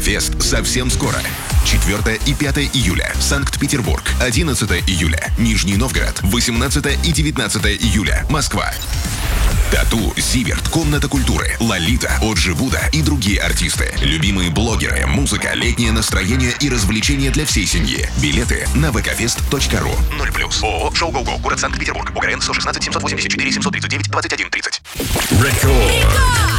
ВК-фест совсем скоро. 4 и 5 июля. Санкт-Петербург. 11 июля. Нижний Новгород. 18 и 19 июля. Москва. Тату, Зиверт, Комната культуры, Лолита, Оджи Буда и другие артисты. Любимые блогеры, музыка, летнее настроение и развлечения для всей семьи. Билеты на vkfest.ru. 0+. ООО «Шоу Go-Go», город Санкт-Петербург. УГРН 116 784 739 21 30. Рекорд.